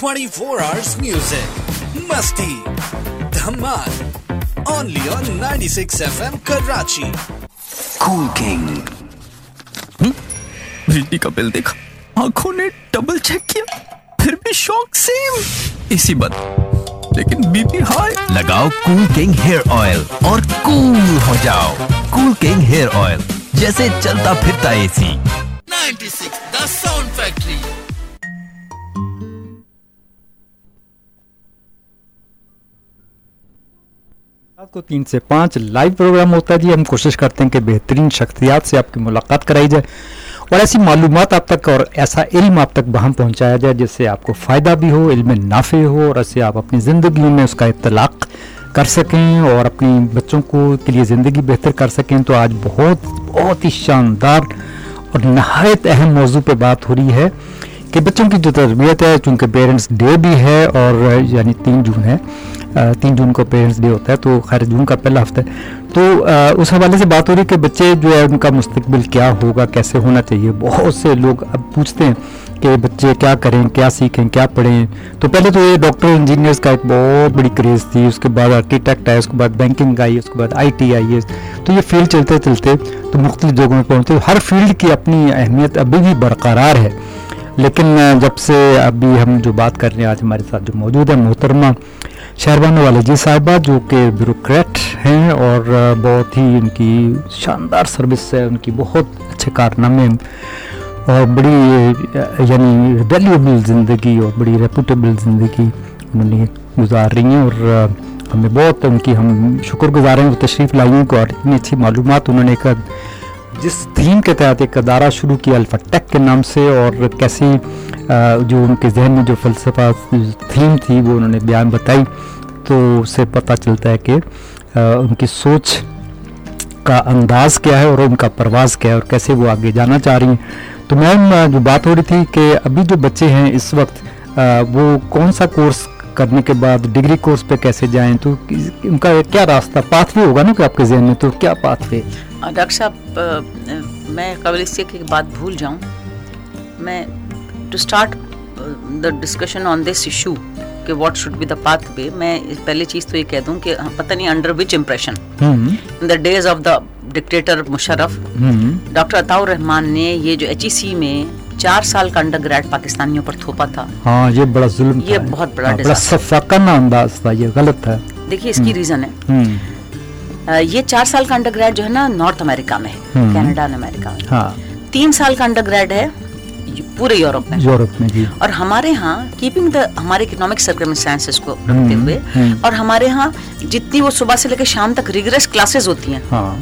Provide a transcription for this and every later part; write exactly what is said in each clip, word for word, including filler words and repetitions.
twenty-four hours music, मस्ती, धमाल, only on ninety-six F M Karachi. Cool King. हम्म? बिजली का bill देखा, आंखों ने डबल चेक किया, फिर भी शॉक सेम, इसी बात, लेकिन बीपी हाई। लगाओ कूल किंग हेयर ऑयल और कूल हो जाओ। कूल किंग हेयर ऑयल, जैसे चलता फिरता AC. ninety-six, the Sound Factory. रात को तीन से पाँच लाइव प्रोग्राम होता है जी। हम कोशिश करते हैं कि बेहतरीन शख्सियात से आपकी मुलाकात कराई जाए और ऐसी मालूमात आप तक और ऐसा इल्म आप तक वहाँ पहुँचाया जाए जिससे आपको फ़ायदा भी हो, इल्म नाफ़े हो और ऐसे आप अपनी ज़िंदगी में उसका इत्तलाक़ कर सकें और अपनी बच्चों को के लिए ज़िंदगी बेहतर कर सकें। तो आज बहुत बहुत ही शानदार और नहायत अहम मौजू पे बात हो रही है कि बच्चों की जो तरबियत है, चूँकि पेरेंट्स डे भी है और यानी तीन जून है, तीन जून को पेरेंट्स डे होता है, तो खैर जून का पहला हफ्ता है, तो आ, उस हवाले से बात हो रही है कि बच्चे जो है उनका मुस्तकबिल क्या होगा, कैसे होना चाहिए। बहुत से लोग अब पूछते हैं कि बच्चे क्या करें, क्या सीखें, क्या पढ़ें। तो पहले तो ये डॉक्टर इंजीनियर्स का एक बहुत बड़ी क्रेज़ थी, उसके बाद आर्किटेक्ट आए, उसके बाद बैंकिंग आई, उसके बाद आई टी आई है। तो ये फील्ड चलते चलते तो मुख्तलिफ जगहों में पहुँचते, हर फील्ड की अपनी अहमियत अभी भी बरकरार है। लेकिन जब से अभी हम जो बात कर रहे हैं, आज हमारे साथ जो मौजूद है मोहतरमा शहरबानो वालेजी साहिबा, जो कि ब्यूरोक्रेट हैं और बहुत ही उनकी शानदार सर्विस है, उनकी बहुत अच्छे कारनामे और बड़ी यानी वैल्यूएबल ज़िंदगी और बड़ी रेपुटेबल ज़िंदगी उन्होंने गुजार रही हैं और हमें बहुत उनकी हम शुक्रगुजार हैं वो तशरीफ़ लाइयों को और इतनी अच्छी मालूमात उन्होंने एक जिस थीम के तहत एक अदारा शुरू किया अल्फाटेक के नाम से और कैसी जो उनके जहन में जो फ़लसफ़ा थीम थी वो उन्होंने बयान बताई, तो उससे पता चलता है कि उनकी सोच का अंदाज़ क्या है और उनका परवाज़ क्या है और कैसे वो आगे जाना चाह रही हैं। तो मैम जो बात हो रही थी कि अभी जो बच्चे हैं इस वक्त वो कौन सा कोर्स करने के बाद डिग्री कोर्स पे कैसे जाएं, तो उनका क्या रास्ता पाथवे होगा ना कि आपके जहन में, तो क्या पाथवे? डॉक्टर साहब, मैं कबल इससे एक बात भूल जाऊं, मैं to start the discussion on this issue कि what should be the pathway, मैं पहली चीज़ तो ये कह दूं कि पता नहीं under which impression in the days of the dictator Musharraf, doctor Ataur Rahman ने ये जो एच ई सी में चार साल का अंडर ग्रेड पाकिस्तानियों पर थोपा था। हाँ, ये बड़ा जुल्म था, ये बहुत बड़ा बड़ा सफाकाना अंदाज था, ये गलत था। देखिए इसकी रीज़न है, ये चार साल का अंडर ग्रेड जो है ना नॉर्थ अमेरिका में है, कनाडा और अमेरिका में। हाँ। तीन साल का अंडर ग्रेड है पूरे यूरोप में, यूरोप में जी। और हमारे यहाँ कीपिंग द हमारे इकोनॉमिक सर्कमस्टेंसेस को रखते हुए और हमारे यहाँ जितनी वो सुबह से लेकर शाम तक रिगरस क्लासेस होती हैं, हाँ।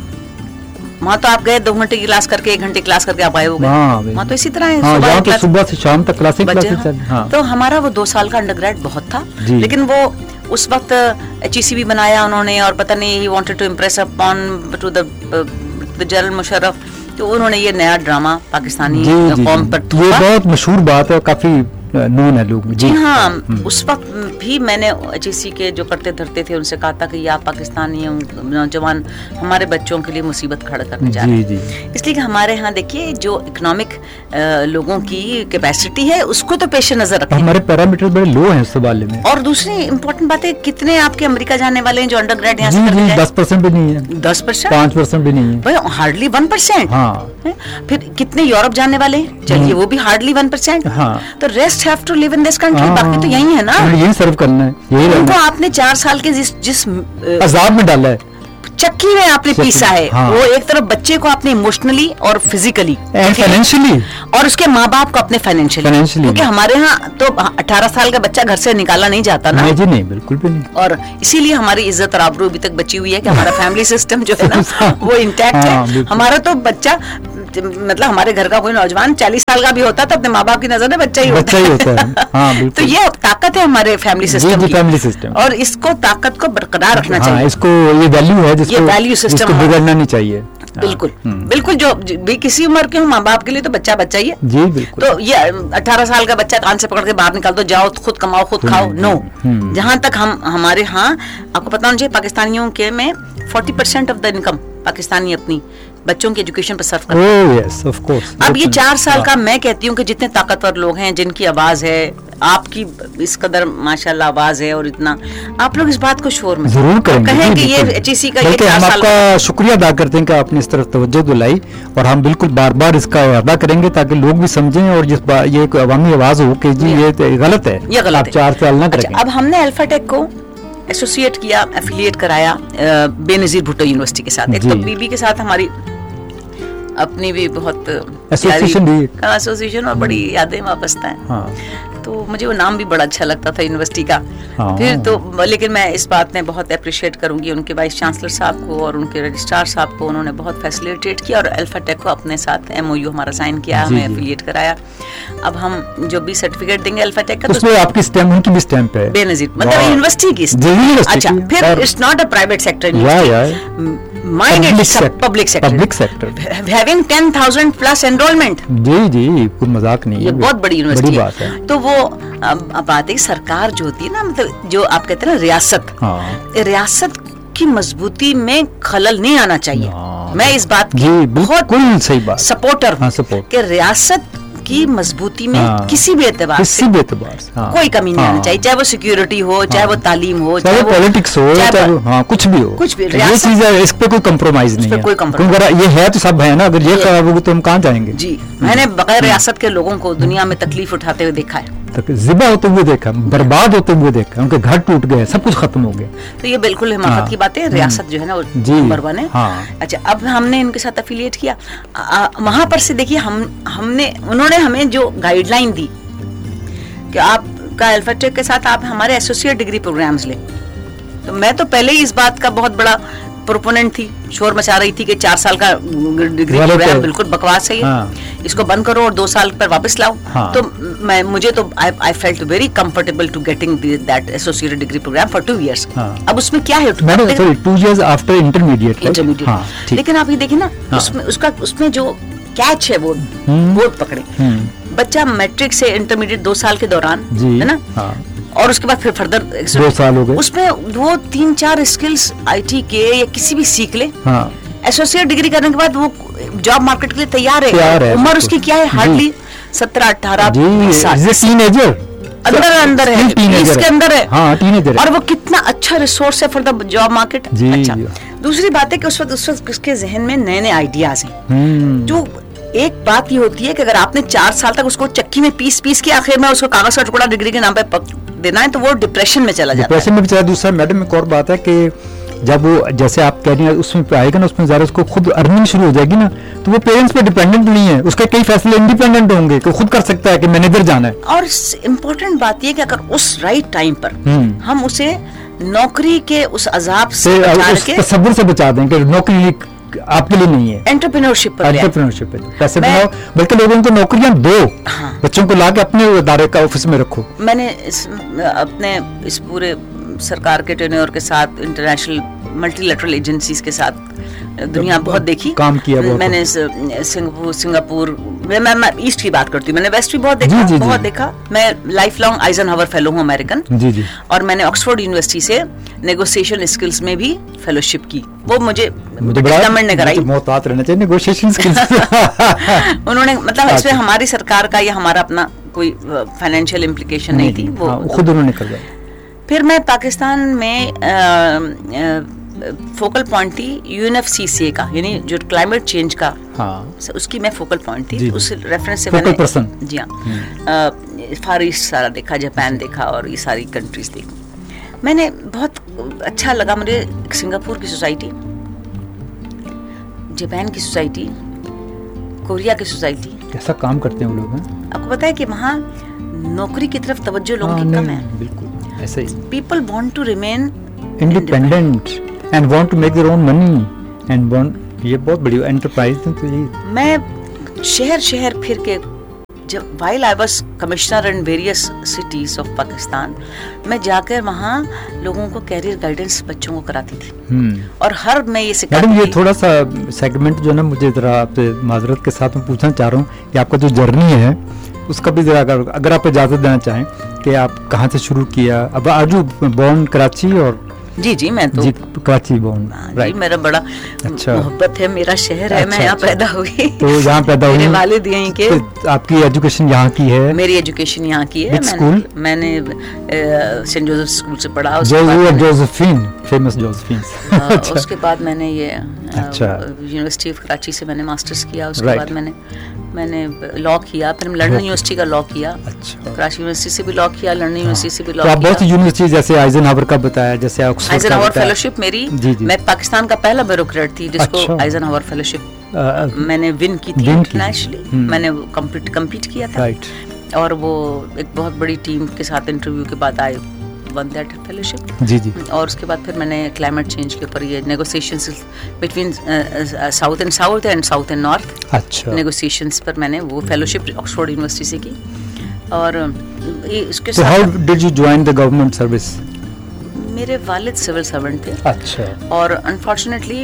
वहाँ तो आप गए दो घंटे की क्लास करके एक घंटे क्लास करके आप आए हो गए, वहाँ तो इसी तरह है, हाँ, सुबह, तो सुबह से शाम तक क्लासेस क्लासेस। हाँ। तो हमारा वो दो साल का अंडर ग्रेड बहुत था, लेकिन वो उस वक्त एच ई सी भी बनाया उन्होंने और पता नहीं he wanted to impress upon two the general Musharraf, तो उन्होंने ये नया ड्रामा पाकिस्तानी कौम पर थोपा। ये बहुत मशहूर बात है, काफी नून है लोग जी। हाँ, उस वक्त भी मैंने एच ई सी के जो करते धरते थे उनसे कहा था कि आप पाकिस्तानी नौजवान हमारे बच्चों के लिए मुसीबत खड़ा करने जा रहे हैं, इसलिए कि हमारे यहाँ देखिए जो इकोनॉमिक लोगों की कैपेसिटी है उसको तो पेश नजर रखें, हमारे पैरामीटर बड़े लो हैं इस बारे में। और दूसरी इम्पोर्टेंट बात है, कितने आपके अमेरिका जाने वाले हैं जो अंडर ग्रेड यहाँ से दस परसेंट भी नहीं है, दस परसेंट पाँच परसेंट भी नहीं है, हार्डली वन परसेंट। फिर कितने यूरोप जाने वाले हैं, चलिए वो भी हार्डली वन परसेंट। तो rest have to live in this country, बाकी तो यही है ना, यही सर्व करना है, यही उनको आपने चार साल के जिस जिस अजाब में डाला है, चक्की में आपने पीसा है, हाँ। वो एक तरफ बच्चे को आपने इमोशनली और फिजिकली फाइनेंशियली और उसके माँ बाप को अपने फाइनेंशियली, क्योंकि हमारे यहाँ तो अठारह साल का बच्चा घर से निकाला नहीं जाता ना, नहीं जी नहीं, बिल्कुल भी नहीं। और इसीलिए हमारी इज्जत और आबरू अभी तक बची हुई है कि हमारा फैमिली सिस्टम जो है ना वो इंटैक्ट है। हमारा तो बच्चा मतलब हमारे घर का कोई नौजवान चालीस साल का भी होता तो अपने माँ बाप की नजर में बच्चा ही होता है, हाँ, तो ये ताकत है हमारे फैमिली सिस्टम की, फैमिली सिस्टम, और इसको ताकत को बरकरार रखना हाँ, चाहिए। इसको ये वैल्यू है जिसको, ये वैल्यू सिस्टम बिगड़ना नहीं चाहिए। बिल्कुल बिल्कुल, जो भी किसी उम्र के हो माँ बाप के लिए तो बच्चा बच्चा ही है जी, बिल्कुल। तो ये अठारह साल का बच्चा कान से पकड़ के बाहर निकाल दो, जाओ खुद कमाओ खुद खाओ, नो। जहाँ तक हम हमारे यहाँ आपको पता होना चाहिए पाकिस्तानियों के में forty percent of the income Pakistani अपनी बच्चों की एजुकेशन पर सर्व करते हैं। oh, yes, of course. अब ये चार साल का मैं कहती हूँ कि जितने ताकतवर लोग हैं जिनकी आवाज है आपकी इस कदर माशाल्लाह आवाज है और इतना आप लोग इस बात को शोर में जरूर करेंगे, कहें कि ये एचईसी का ये हम आपका शुक्रिया अदा करते हैं कि आपने इस तरफ तवज्जो दिलाई, और हम बिल्कुल बार बार इसका अदा करेंगे ताकि लोग भी समझें और जिस ये एक अवामी आवाज हो कि जी ये गलत है, ये गलत है, चार साल ना करें। अब हमने अल्फाटेक को एसोसिएट किया, एफिलिएट कराया बेनजीर भुट्टो यूनिवर्सिटी के साथ। एक तो बीबी के साथ हमारी अपनी भी बहुत एसोसिएशन भी एसोसिएशन और बड़ी यादें वापसता है। हाँ। तो मुझे वो नाम भी बड़ा अच्छा लगता था यूनिवर्सिटी का। हाँ। फिर तो लेकिन मैं इस बात में बहुत अप्रिशिएट करूंगी उनके वाइस चांसलर साहब को और उनके रजिस्ट्रार साहब को, उन्होंने बहुत फैसिलिटेट किया और अल्फाटेक को अपने साथ एमओयू हमारा साइन किया, हमें एफिलिएट कराया। अब हम जो भी सर्टिफिकेट देंगे अल्फाटेक का तो उसमें आपकी स्टैम्प उनकी भी स्टैम्प है बेनजीर, मतलब यूनिवर्सिटी की। अच्छा, फिर it's not a private sector, minded public sector, public sector having ten thousand plus enrolment. जी जी, कोई मजाक नहीं है, ये बहुत बड़ी यूनिवर्सिटी है। तो वो अब बात है सरकार जो होती है ना, मतलब जो आप कहते हैं ना रियासत, हाँ। रियासत की मजबूती में खलल नहीं आना चाहिए। हाँ। मैं इस बात की बहुत सही बात सपोर्टर हूँ कि रियासत की मजबूती में हाँ। किसी भी एतबार किसी भी एतबार हाँ। कोई कमी नहीं हाँ। आना चाहिए, चाहे वो सिक्योरिटी हो, हाँ। चाहे वो तालीम हो, चाहे वो पॉलिटिक्स हो, चाहे वो हाँ, कुछ भी हो, कुछ भी ये चीज है, इस पे कोई कंप्रोमाइज नहीं है, कोई कंप्रोमाइज ये है तो सब है ना, अगर ये खराब होगा तो हम कहाँ जाएंगे। जी, मैंने बगैर रियासत के लोगों को दुनिया में तकलीफ उठाते हुए देखा है, जिबा होते हुए देखा, बर्बाद होते हुए देखा, उनके घर टूट गए, सब कुछ खत्म हो गया। तो ये बिल्कुल हिमाकत की बात है, रियासत जो है ना वो नंबर वन है। हाँ। अच्छा, अब हमने इनके साथ एफिलिएट किया, वहां पर से देखिए हम हमने उन्होंने हमें जो गाइडलाइन दी कि आपका अल्फाटेक के साथ आप हमारे एसोसिएट डिग्री प्रोग्राम्स लें, तो मैं तो पहले ही इस बात का बहुत बड़ा प्रोपोनेंट थी, शोर मचा रही थी कि चार साल का डिग्री प्रोग्राम बिल्कुल बकवास है ये, हाँ। इसको बंद करो और दो साल पर वापस लाओ। हाँ। तो मैं मुझे तो आई I felt very comfortable to getting that associated degree programme for two years. अब उसमें क्या है, sorry two years after intermediate intermediate लेकिन आप ये देखिए ना, उसमें उसका उसमें जो कैच है वो बोर्ड पकड़े, बच्चा मैट्रिक से इंटरमीडिएट दो साल के दौरान है ना, और उसके बाद फिर फर्दर दो साल हो गए, उसमें वो तीन चार स्किल्स आईटी के या किसी भी सीख ले। हाँ। एसोसिएट डिग्री करने के बाद वो जॉब मार्केट के लिए तैयार है, है उम्र उसकी क्या है, हार्डली सत्रह अठारह टीनेजर अंदर अंदर है, इसके अंदर है, हाँ, टीनेजर, और वो कितना अच्छा रिसोर्स है फॉर द जॉब मार्केट। अच्छा, दूसरी बात है कि उस वक्त उस वक्त उसके जहन में नए नए आइडियाज हैं। जो एक बात ये होती है कि अगर आपने चार साल तक उसको चक्की में पीस पीस के आखिर में उसको कागज का टुकड़ा डिग्री के नाम पे देना है तो वो डिप्रेशन में चला जाता है। डिप्रेशन में चला। दूसरा मैडम एक और बात है कि जब वो जैसे आप कह रही हैं उसमें पे आएगा ना, उसमें ज़रा उसको खुद अर्निंग शुरू हो जाएगी ना, तो वो पेरेंट्स पे डिपेंडेंट नहीं है, उसके कई फैसले इंडिपेंडेंट होंगे कि खुद कर सकता है कि मैनेजर जाना है। और इम्पोर्टेंट बात ये कि अगर उस राइट टाइम पर हम उसे नौकरी के उस अजाब से तसव्वुर से बचा दें कि नौकरी आपके लिए नहीं है, एंटरप्रेन्योरशिप पर एंटरप्रेन्योरशिप पे पैसे बनाओ, बल्कि लोगों को नौकरियां दो, हाँ। बच्चों को लाके अपने इदारे का ऑफिस में रखो। मैंने इस, अपने इस पूरे सरकार के टेन्योर के साथ इंटरनेशनल मल्टीलैटरल एजेंसीज के साथ दुनिया बहुत देखी, काम किया बहुत। मैंने सिंगापुर सिंगापुर मैं, मैं ईस्ट की बात करती हूँ, मैंने वेस्ट भी बहुत देखा, जी, जी, बहुत जी. देखा। मैं लाइफ लॉन्ग आइजनहावर फेलो हूँ अमेरिकन, जी, जी. और मैंने ऑक्सफोर्ड यूनिवर्सिटी से नेगोशिएशन स्किल्स में भी फेलोशिप की, वो मुझे गवर्नमेंट ने कराई। मोहतात रहना चाहिए नेगोशिएशन स्किल्स। उन्होंने मतलब इसमें हमारी सरकार का या हमारा अपना कोई फाइनेंशियल इम्प्लीकेशन नहीं थी, वो खुद उन्होंने करवाई। फिर मैं पाकिस्तान में फोकल पॉइंट थी यूएनएफसीसीए का, यानी जो क्लाइमेट चेंज का, हाँ। उसकी मैं फोकल पॉइंट थी, उस रेफरेंस से मैंने जी हाँ फार ईस्ट सारा देखा, जापान देखा और ये सारी कंट्रीज देखी। मैंने बहुत अच्छा लगा मुझे सिंगापुर की सोसाइटी, जापान की सोसाइटी, कोरिया की सोसाइटी, कैसा काम करते हैं वो लोग। आपको पता है कि वहाँ नौकरी की तरफ तवज्जो लोगों की कम है, बिल्कुल ऐसे ही। People want to remain independent and want to make their own money and want, ये बहुत बड़ी एंटरप्राइज है। तो ये मैं शहर शहर फिर के जब while I was commissioner in various cities of Pakistan, मैं जाकर वहाँ लोगों को कैरियर गाइडेंस बच्चों को कराती थी और हर मैं ये सिखाती थी। ये थोड़ा सा सेगमेंट जो ना मुझे जरा आपसे माजरत के साथ मैं पूछना चाह रहा हूँ कि आपका जो जर्नी है उसका भी जरा अगर, अगर आप इजाज़त देना चाहें कि आप कहाँ से शुरू किया। अब आर यू बोर्न कराची और जी जी मैं तो जी कराची बोर्न, राइट। मेरा बड़ा अच्छा। मोहब्बत है, मेरा शहर है, अच्छा, मैं यहाँ अच्छा। पैदा हुई। तो यहाँ पैदा हुई, मेरे वालिद यहीं के। तो आपकी एजुकेशन यहाँ की है? मेरी एजुकेशन यहाँ की है। Which school? मैंने सेंट जोसेफ स्कूल से पढ़ा। Josephine, famous Josephine. उसके बाद मैंने ये अच्छा। यूनिवर्सिटी ऑफ कराची से मैंने मास्टर्स किया। उसके बाद मैंने मैंने लॉ किया, फिर लंदन यूनिवर्सिटी का लॉ किया। अच्छा। कराची यूनिवर्सिटी से भी लॉ किया, लंदन यूनिवर्सिटी से भी लॉ किया। बहुत सी यूनिवर्सिटी जैसे आइजनहावर का बताया, जैसे आइजनहावर फेलोशिप मेरी, मैं पाकिस्तान का पहला ब्यूरोक्रेट थी जिसको आइजनहावर फेलोशिप मैंने विन की थी इंटरनेशनली। मैंने कम्पीट कम्पीट किया था और वो एक बहुत बड़ी टीम के साथ इंटरव्यू के बाद आए वन दैट फेलोशिप। जी जी। और उसके बाद फिर मैंने क्लाइमेट चेंज के ऊपर ये negotiations between south and south and south and north, अच्छा, नेगोशिएशंस पर मैंने वो फेलोशिप ऑक्सफोर्ड यूनिवर्सिटी से की। और इसके साथ how did you join the government service? मेरे वालिद सिविल सर्वेंट थे। अच्छा। और अनफॉर्चुनेटली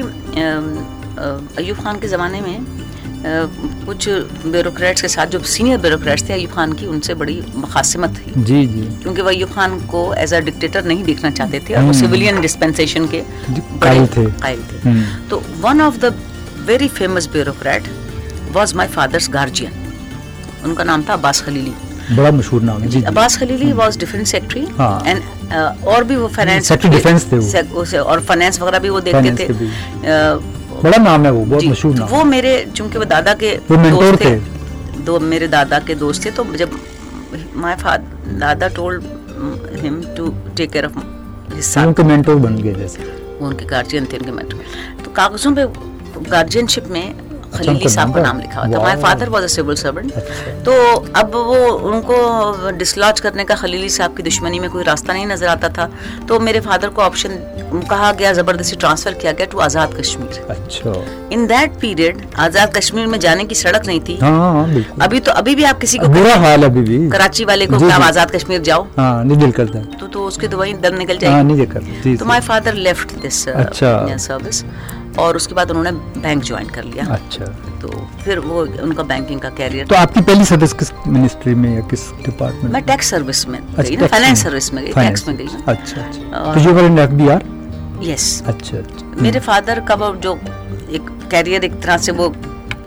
अयूब खान के ज़माने में Uh, कुछ ब्यूरोक्रेट्स के साथ जो सीनियर ब्यूरोक्रेट्स थे अयूब खान की, उनसे बड़ी मुखासिमत थी। जी जी। क्योंकि वो अयूब खान को एज अ डिक्टेटर नहीं देखना चाहते थे और वो सिविलियन डिस्पेंसेशन के कायल थे कायल थे। तो one of the very famous bureaucrat was my father's guardian. उनका नाम था अब्बास खलीली। बड़ा मशहूर नाम है। जी, Abbas Khalili was defence secretary and और भी वो फाइनेंस सेक्रेटरी डिफेंस थे वो, और फाइनेंस वगैरह भी वो देखते थे। बड़ा नाम है वो, बहुत मशहूर नाम। वो मेरे चूंकि वो दादा के वो मेंटोर थे, दो मेरे दादा के दोस्त थे। तो जब माय फादर दादा told him to take care of his son, उनके मेंटोर बन गए जैसे, वो उनके गार्जियन थे, उनके मेंटोर। तो कागजों पे गार्जियनशिप में खलीली साहब का नाम लिखा हुआ था। My father was a civil servant. तो अब वो उनको डिसलॉज करने का खलीली साहब की दुश्मनी में कोई रास्ता नहीं नजर आता था। तो मेरे फादर को ऑप्शन कहा गया, जबरदस्ती ट्रांसफर किया गया टू आजाद कश्मीर। अच्छा। इन दैट पीरियड आजाद कश्मीर में जाने की सड़क नहीं थी। हाँ, अभी तो अभी भी आप किसी को बुरा हाल अभी भी कराची वाले को आप आजाद कश्मीर जाओ, हाँ, नहीं दिल करता तो तो उसके तो वहीं दम निकल जाएगी। हाँ, नहीं दिल करता। तो my father left this service और उसके बाद उन्होंने बैंक ज्वाइन कर लिया। अच्छा। तो फिर वो उनका बैंकिंग का कैरियर। तो आपकी पहली सर्विस किस मिनिस्ट्री में या किस डिपार्टमेंट? मैं टैक्स सर्विस में गई ना, फाइनेंस सर्विस में गई, टैक्स में गई। अच्छा अच्छा। तो you were in FBR? Yes. अच्छा। मेरे फादर का वो जो एक कैरियर एक तरह से वो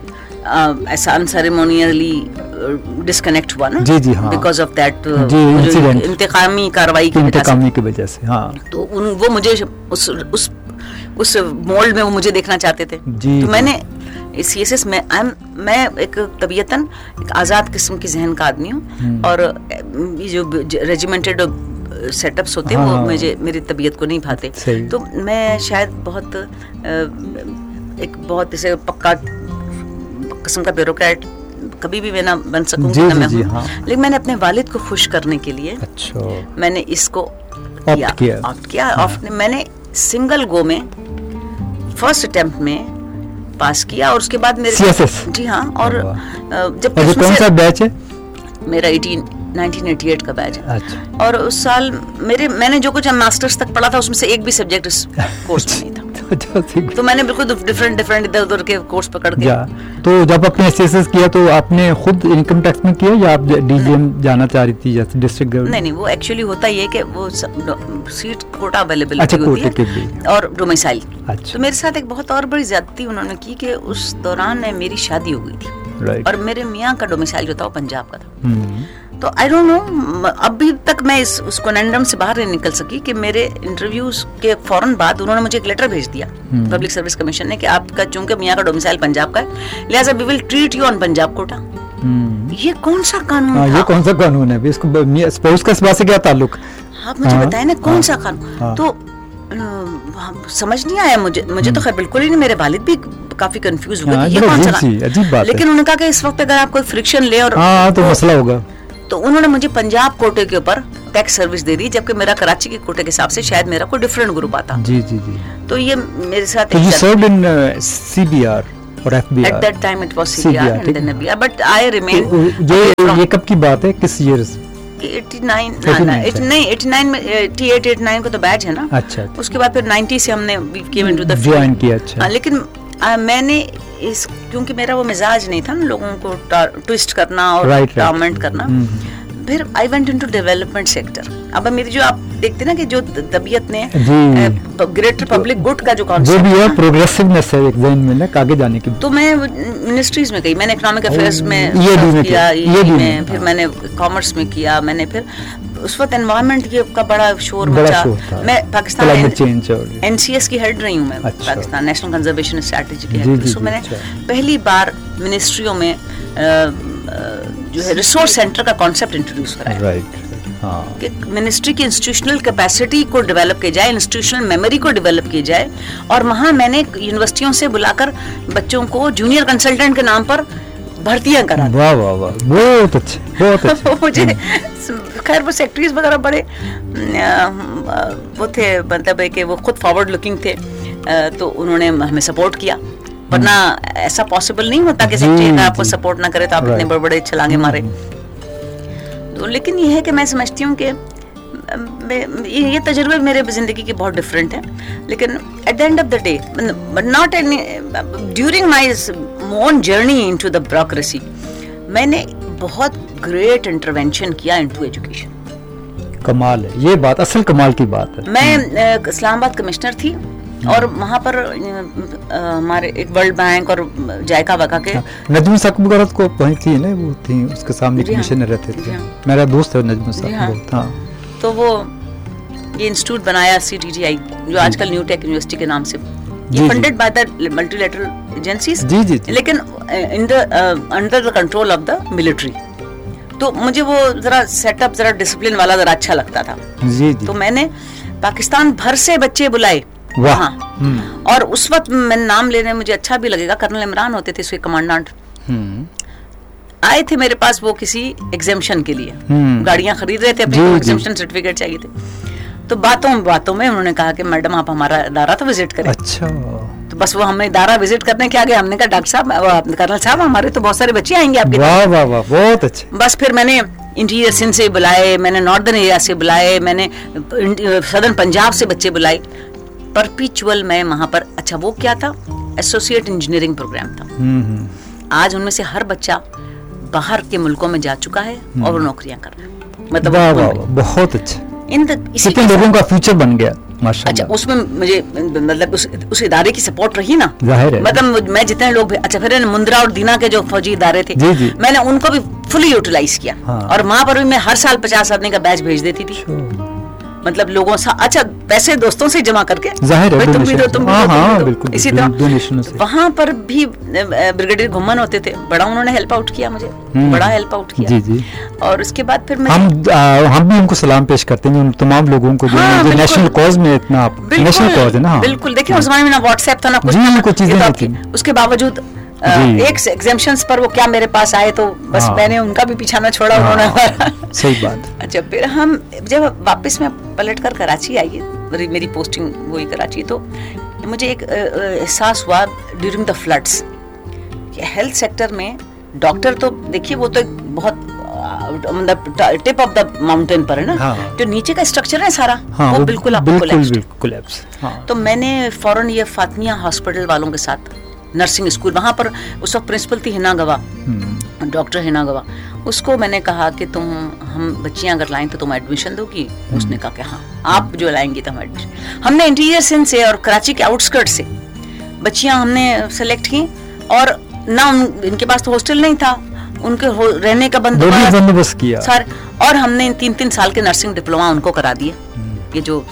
ऐसा अनसेरेमोनियली डिस्कनेक्ट हुआ ना। जी जी, हाँ। बिकॉज ऑफ दैट इंसिडेंट, इंतकामी कार्रवाई की इंतकामी की वजह से। हाँ। तो उन वो मुझे उस उस उस मोल्ड में वो मुझे देखना चाहते थे। जी, तो मैंने इस सीएसएस में आई एम मैं एक तबीयतन एक आज़ाद किस्म की जहन का आदमी हूँ और ये जो रेजिमेंटेड सेटअप्स होते हैं, हाँ, वो मुझे मेरी तबीयत को नहीं भाते। तो मैं शायद बहुत एक बहुत ऐसे पक्का किस्म का ब्यूरोक्रेट कभी भी मैं ना बन सकूंगी ना मैं हूँ। हाँ। लेकिन मैंने अपने वालिद को खुश करने के लिए अच्छा मैंने इसको किया, ऑप्ट किया। हाँ। मैंने सिंगल गो में फर्स्ट अटेम्प्ट में पास किया और उसके बाद मेरे सीएसएस। जी हाँ। और जब कौन सा बैच है? मेरा नाइनटीन एटी एट का बैच है। अच्छा। और उस साल मेरे मैंने जो कुछ मास्टर्स तक पढ़ा था उसमें से एक भी सब्जेक्ट इस कोर्स में नहीं था। तो मैंने बिल्कुल डिफरेंट डिफरेंट इधर उधर के कोर्स पकड़ के। तो जब आपने सीएसएस किया तो आपने खुद इनकम टैक्स में किया या आप डीजीएम जाना चाह रही थी जैसे डिस्ट्रिक्ट गवर्नमेंट? नहीं नहीं, वो एक्चुअली होता ये कि वो सीट कोटा अवेलेबिलिटी होती है और डोमिसाइल। अच्छा। तो मेरे साथ एक बहुत और बड़ी ज्यादती उन्होंने की कि उस दौरान मेरी शादी हो गई थी। Right. और मेरे मियाँ का डोमिसाइल जो था वो पंजाब का था। hmm. तो आई डोंट नो, अभी तक मैं इस उस कॉन्डेंडम से बाहर नहीं निकल सकी कि मेरे इंटरव्यूज के फौरन बाद उन्होंने मुझे एक लेटर भेज दिया पब्लिक सर्विस कमीशन ने कि आपका चूंकि मियाँ का डोमिसाइल पंजाब का है लिहाजा we will treat you on Punjab Kota. hmm. ये कौन सा कानून था? ये कौन सा कानून है? इसको स्पाउस का इससे क्या ताल्लुक? आप मुझे बताएं ना कौन सा कानून। तो समझ नहीं आया मुझे मुझे तो खैर बिल्कुल ही नहीं। मेरे वालिद भी काफी कंफ्यूज हो गए ये कौन सा, लेकिन उन्होंने कहा कि इस वक्त अगर आप कोई फ्रिक्शन ले और हाँ, तो मसला होगा। तो उन्होंने मुझे पंजाब कोटे के ऊपर टैक्स सर्विस दे दी जबकि मेरा कराची के कोटे के हिसाब से शायद मेरा कोई डिफरेंट ग्रुप आता। जी जी जी। तो ये मेरे साथ you served in सीबीआर और FBR? At that time it was C B R and then F B R, but I remained। ये ये कब की बात है, किस ईयर? eighty-nine नहीं eighty-nine में eighty-eight eighty-nine को तो बैच है ना। अच्छा। उसके बाद फिर ninety से हमने came into the field join किया। अच्छा। लेकिन आ, मैंने इस क्योंकि मेरा वो मिजाज नहीं था ना लोगों को ट्विस्ट करना और टॉर्मेंट करना, फिर I went into development sector. अब मेरी जो आप देखते ना कि जो तबीयत ने ग्रेटर पब्लिक गुड का जो कॉन्सेप्ट जो भी है प्रोग्रेसिवनेस है एक में ना आगे जाने की, तो मैं मिनिस्ट्रीज में गई, मैंने इकोनॉमिक अफेयर्स में किया, ये में फिर मैंने कॉमर्स में किया, मैंने फिर उस वक्त एनवायरमेंट की का बड़ा शोर मचा। मैं पाकिस्तान एनसीएस की हेड रही हूँ, मैं पाकिस्तान नेशनल कंजर्वेशन स्ट्रेटजी की हेड। सो मैंने पहली बार मिनिस्ट्रियों में जो है रिसोर्स सेंटर का कॉन्सेप्ट इंट्रोड्यूस कराया। राइट, हाँ। कि मिनिस्ट्री की इंस्टीट्यूशनल कैपेसिटी को डेवलप किया जाए, इंस्टीट्यूशनल मेमोरी को डेवलप किया जाए। और वहाँ मैंने यूनिवर्सिटियों से बुलाकर बच्चों को जूनियर कंसल्टेंट के नाम पर भर्तियां करा दी। वाह वाह वाह, बहुत अच्छे, बहुत अच्छे। मुझे खैर वो सेक्रेटरीज वगैरह बड़े वो थे, मतलब है कि वो खुद फॉरवर्ड लुकिंग थे, तो उन्होंने हमें सपोर्ट किया, वरना ऐसा पॉसिबल नहीं होता कि सेक्रेटरी आपको सपोर्ट ना करे तो आप इतने बड़े बड़े छलांगे मारे। तो लेकिन ये है कि मैं समझती हूँ कि ये तजुर्बे मेरे जिंदगी के बहुत डिफरेंट हैं, लेकिन at the end of the day, but not any during my own journey into the bureaucracy, मैंने बहुत ग्रेट इंटरवेंशन किया इनटू एजुकेशन। कमाल है, ये बात असल कमाल की बात है। मैं इस्लामाबाद कमिश्नर थी और वहाँ पर हमारे एक वर्ल्ड बैंक और जायका वका के नजमुल साहब वगैरह को पहुंची थी ना, वो थी उसके सामने कमिश्नर रहते थे, मेरा दोस्त है नजमुल साहब। हाँ, तो वो ये इंस्टीट्यूट बनाया सीटीटीआई, जो आजकल न्यू टेक यूनिवर्सिटी के नाम से, ये funded by the multilateral agencies, जी जी, लेकिन in the under the control of the military. तो मुझे वो जरा सेटअप जरा डिसिप्लिन वाला जरा अच्छा लगता था। जी जी। तो मैंने पाकिस्तान भर से बच्चे बुलाए वहाँ, और उस वक्त मैं नाम लेने मुझे अच्छा भी लगेगा, कर्नल इमरान होते थे उसके कमांडेंट, आए थे मेरे पास वो किसी एग्जेम्पशन के लिए, गाड़ियां खरीद रहे थे, अपने एग्जेम्पशन सर्टिफिकेट चाहिए थे। तो बातों बातों में उन्होंने कहा कि मैडम आप हमारा इदारा तो विजिट करें। अच्छा। तो बस वो हमें इदारा विजिट करने के आगे हमने कहा डॉक्टर साहब, कर्नल साहब, हमारे तो बहुत सारे बच्चे आएंगे आपके। वाह वाह वाह, बहुत अच्छे। बस फिर मैंने इंटीरियर सिंध से बुलाए, मैंने नॉर्दर्न एरिया से बुलाए, मैंने सदर्न पंजाब से बच्चे बुलाए। परपिचुअल मैं वहाँ पर, अच्छा वो क्या था, एसोसिएट इंजीनियरिंग प्रोग्राम था। आज उनमें से हर बच्चा बाहर के मुल्कों में जा चुका है और वो नौकरियां कर रहा है। मतलब वाह वाह, बहुत अच्छा, इन कितने लोगों का फ्यूचर बन गया माशाल्लाह। अच्छा, उसमें मुझे मतलब उस, उस इदारे की सपोर्ट रही ना, जाहिर है। मतलब मैं जितने लोग, अच्छा फिर मुंद्रा और दीना के जो फौजी इदारे थे, जी जी, मैंने उनको भी फुली यूटिलाइज किया। हाँ। और वहां पर भी मैं हर साल पचास आदमी का बैच भेज देती थी, मतलब लोगों से, अच्छा पैसे दोस्तों से जमा करके, जाहिर है, तुम भी दो, तुम भी दो, हाँ, तुम भी दो। इसी तरह वहाँ पर भी ब्रिगेडियर घुम्मन होते थे, बड़ा उन्होंने हेल्प आउट किया मुझे, बड़ा हेल्प आउट किया। जी जी। और उसके बाद फिर मैं, हम आ, हम भी उनको सलाम पेश करते हैं उन तमाम लोगों को जो, हाँ, जो नेशनल कॉज में इतना, नेशनल कॉज है ना। बिल्कुल, देखिए उस जमाने में ना व्हाट्सएप था ना कुछ, कुछ चीजें, उसके बावजूद एक एग्जेम्पशंस पर वो क्या मेरे पास आए, तो बस हाँ। मैंने उनका भी पीछा न छोड़ा, हाँ, उन्होंने। सही बात। अच्छा, फिर हम जब वापस में पलट कर कराची आई, मेरी पोस्टिंग वही कराची, तो मुझे एक एहसास हुआ during the floods, health sector में डॉक्टर तो देखिए वो तो बहुत मतलब टिप ऑफ द माउंटेन पर है ना, हाँ। जो नीचे का स्ट्रक्चर है सारा, हाँ, वो बिल्कुल आपको कोलैप्स। हाँ। तो मैंने फौरन ये फातिमिया हॉस्पिटल वालों के साथ, नर्सिंग स्कूल, वहाँ पर उस वक्त प्रिंसिपल थी हिना गवा, डॉक्टर हिना गवा, उसको मैंने कहा कि तुम, हम बच्चियां अगर लाएं तो तुम एडमिशन दोगी? उसने कहा कि हाँ, आप जो लाएंगी तो हम एडमिशन। हमने इंटीरियर सिंध से और कराची के आउटस्कर्ट से बच्चियां हमने सेलेक्ट की, और ना उन, इनके पास तो हॉस्टल नहीं था, उनके रहने का बंदोबस्त किया सर, और हमने तीन तीन साल के नर्सिंग डिप्लोमा उनको करा दिए। ये जो,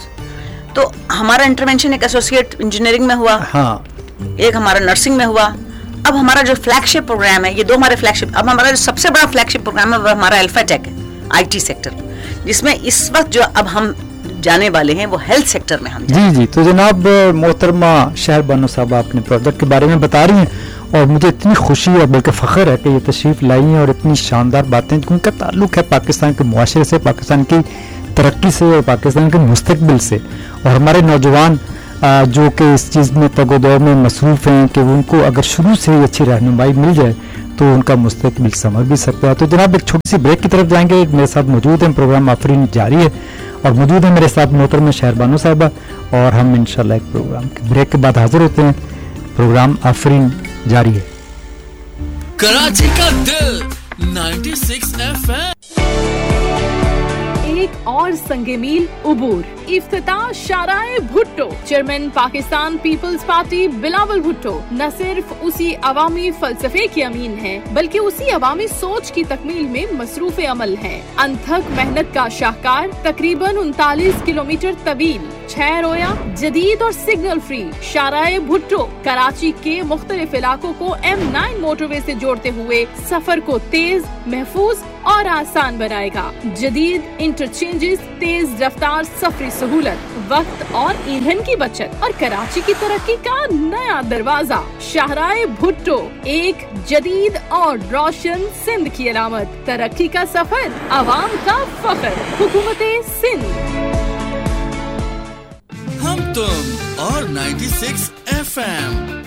तो हमारा इंटरवेंशन एक एसोसिएट इंजीनियरिंग में हुआ, हाँ, एक हमारा नर्सिंग में हुआ। अब हमारा जो फ्लैगशिप प्रोग्राम है, ये दो हमारे फ्लैगशिप, अब हमारा जो सबसे बड़ा फ्लैगशिप प्रोग्राम है वो हमारा अल्फाटेक है, आईटी सेक्टर, जिसमें इस वक्त जो अब हम जाने वाले हैं वो हेल्थ सेक्टर में हम जी जी। तो जनाब मोहतरमा शहरबानो साहब, आपने प्रोजेक्ट के बारे में बता रही हैं, और मुझे इतनी खुशी और बल्कि फ़ख्र है कि ये तशरीफ़ लाई हैं और इतनी शानदार बातें जिनका ताल्लुक़ है पाकिस्तान के मुआशरे से, पाकिस्तान की तरक्की से और पाकिस्तान के मुस्तकबिल से। और हमारे नौजवान जो कि इस चीज़ में तगोदो में मसरूफ़ हैं कि उनको अगर शुरू से ही अच्छी रहनुमाई मिल जाए तो उनका मुस्तकबिल समझ भी सकता है। तो जनाब एक छोटी सी ब्रेक की तरफ जाएंगे, मेरे साथ मौजूद हैं, प्रोग्राम आफरीन जारी है और मौजूद है मेरे साथ मोहतरमा शहरबानो साहिबा, और हम इंशाल्लाह एक प्रोग्राम के ब्रेक के बाद हाजिर होते हैं। प्रोग्राम आफरीन जारी है। कराची का दिल नाइंटी सिक्स एफ एम। एक और संगे मील उबूर। इफ्तिताह शाराए Bhutto. Chairman Pakistan peoples party Bilawal Bhutto न सिर्फ उसी अवामी फलसफे के अमीन है, बल्कि उसी अवामी सोच की तकमील में मसरूफ अमल है। अनथक मेहनत का शाहकार, तकरीबन उनतालीस किलोमीटर तवील, छह रोया, जदीद और सिग्नल फ्री शाराए भुट्टो कराची के मुख्तलिफ इलाकों को एम नाइन मोटरवे से जोड़ते हुए सफर को तेज, महफूज और आसान बनाएगा। जदीद इंटरचेंजेस, तेज रफ्तार सफरी सहूलत, वक्त और ईंधन की बचत और कराची की तरक्की का नया दरवाजा। शाहराए भुट्टो, एक जदीद और रोशन सिंध की अलामत। तरक्की का सफर, आवाम का फख्र। हुकूमत सिंध। हम तुम और नाइंटी सिक्स एफ एम